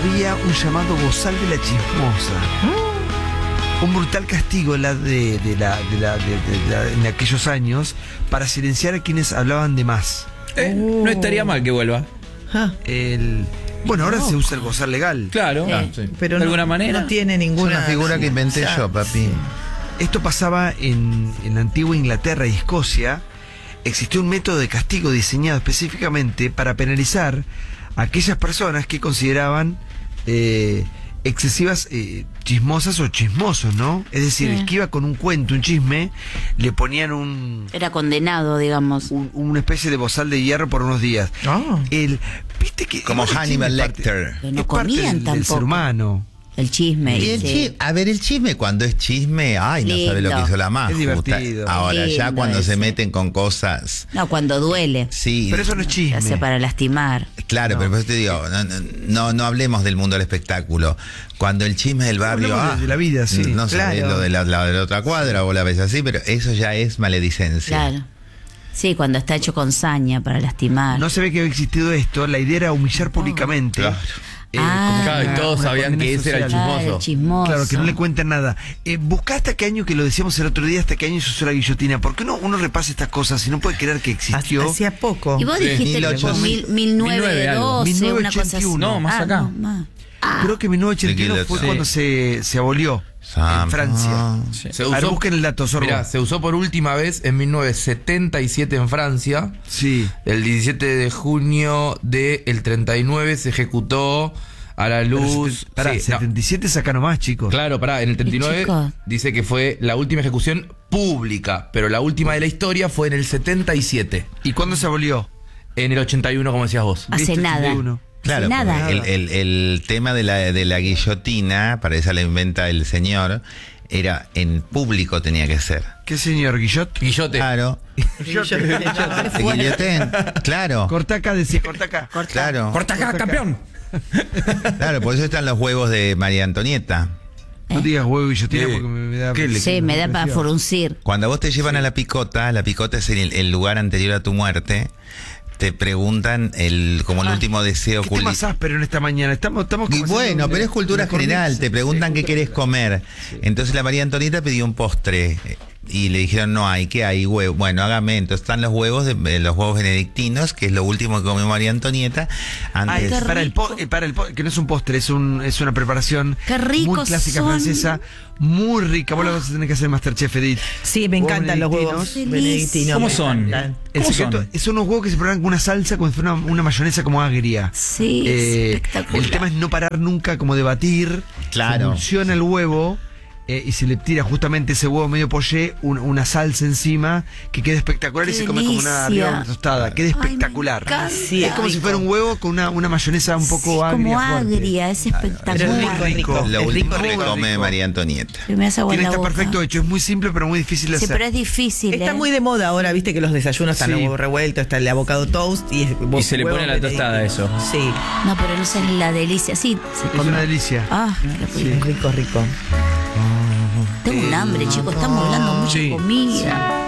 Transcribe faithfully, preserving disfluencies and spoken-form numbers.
había un llamado bozal de la chismosa. Un brutal castigo la de, de la, de la, de, de la, en aquellos años para silenciar a quienes hablaban de más. Eh, no estaría mal que vuelva. El, bueno, ahora No. se usa el bozal legal. Claro, Eh, sí. pero de no, alguna manera. no tiene Es ninguna una figura que inventé Ya, yo, papi. sí. Esto pasaba en, en la antigua Inglaterra y Escocia. Existió un método de castigo diseñado específicamente para penalizar a aquellas personas que consideraban eh, excesivas eh, chismosas o chismosos, ¿no? Es decir, Sí. el que iba con un cuento, un chisme, le ponían un, Era condenado, digamos. un- una especie de bozal de hierro por unos días. Ah. El, ¿viste que Como igual el Hannibal chisme es parte- Lecter. Pero no es parte comían del, del ser tampoco. humano. El chisme. Y el sí. chi- a ver, el chisme cuando es chisme, ay, no sabe lo que Lindo. hizo la más. Es divertido. Ahora, ya Lindo cuando se ese. meten con cosas, No, cuando duele. sí. Pero eso no es Se chisme. hace para lastimar. Claro, pero por eso te digo, no, no, no, no hablemos del mundo del espectáculo. Cuando el chisme del barrio, Hablemos de- de la vida, sí, no sé, claro. lo de la, la de la otra cuadra o la ves así, pero eso ya es maledicencia. Claro. Sí, cuando está hecho con saña para lastimar. No se ve que había existido esto. La idea era humillar públicamente. Claro. eh, Ah. como Claro, y una- todos una sabían condena que ese era el social. chismoso. Claro, el chismoso. Claro, que no le cuentan nada. Eh, buscá hasta qué año, que lo decíamos el otro día, hasta qué año se usó la guillotina. Porque uno, uno repasa estas cosas y no puede creer que existió. Hacía poco. Y vos Sí. dijiste mil tipo ochocientos. mil, mil nueve doce, mil novecientos una cosa así. ochenta y uno. No, más Ah, acá. no, más. Creo que en mil novecientos ochenta y uno fue Sí. cuando se, se abolió en Francia. Sí. Se A ver, usó, busquen el dato, Sorbo. mirá, se usó por última vez en mil novecientos setenta y siete en Francia. Sí. El diecisiete de junio del treinta y nueve se ejecutó a la luz. Pará, sí, no. setenta y siete saca nomás, chicos. Claro, pará, en el treinta y nueve chicos. dice que fue la última ejecución pública, pero la última de la historia fue en el setenta y siete. ¿Y cuándo se abolió? En el ochenta y uno, como decías vos. Hace ¿Viste? nada. ochenta y uno. Claro, Hace nada. porque el, el, el tema de la, de la guillotina, para esa la inventa el señor, era en público tenía que ser. ¿Qué señor Guillot? Guillote. Claro. De guillotén, claro. Corta acá, decía, corta acá. Claro. ¡Corta acá, campeón! Claro, por eso están los huevos de María Antonieta. No digas huevo guillotina ¿Qué? porque me, me da. ¿Qué le- Sí, me da para fruncir. Cuando vos te llevan a la picota, la picota es el, el lugar anterior a tu muerte, te preguntan el como el último deseo ¿Qué tema más culi- áspero en esta mañana? Estamos, estamos Y como bueno, haciendo pero es una- cultura una general, cornisa. te preguntan qué querés comer. Entonces la María Antonieta pidió un postre eh, y le dijeron, no hay, ¿qué hay? Huevo. Bueno, hágame, entonces están los huevos, de, eh, los huevos benedictinos, que es lo último que comió María Antonieta. Ah, Antes, es para el, po- rico. eh, para el po- que no es un postre, es un es una preparación Qué ricos muy clásica son. francesa, muy rica. Vos la vas a tener que hacer Masterchef, Edith. Sí, me encantan los huevos benedictinos. benedictinos. ¿Cómo me son? encantan. El ¿Cómo secreto son? son unos huevos que se preparan con una salsa, como si fuera una, una mayonesa como agria. Sí, Eh, es espectacular. el tema es no parar nunca como de batir. Claro. Se emulsiona el huevo. Eh, y se le tira justamente ese huevo medio poché, un- una salsa encima, que queda espectacular. ¡Qué Y se come como una, delicia! arriba de una tostada. Queda Ay, me espectacular. encanta. Sí, es como si fuera un huevo con una, una mayonesa un poco Sí, agria. como fuerte. agria, es Pero espectacular. es rico, rico. lo es último rico, que rico. come rico. María Antonieta. Que me hace agua en Tiene la está boca. perfecto hecho. Es muy simple, pero muy difícil de Sí, hacer. pero es difícil. Está ¿eh? muy de moda ahora, viste que los desayunos están Sí. los huevos revueltos, está el avocado toast y, es Y se le huevo pone a la tostada benedictino. eso. Sí, No, pero no es la delicia. Sí, se Es come. una delicia. Ah, qué rico. es rico, rico. Tengo un hambre, chicos. Estamos hablando mucha Sí. comida.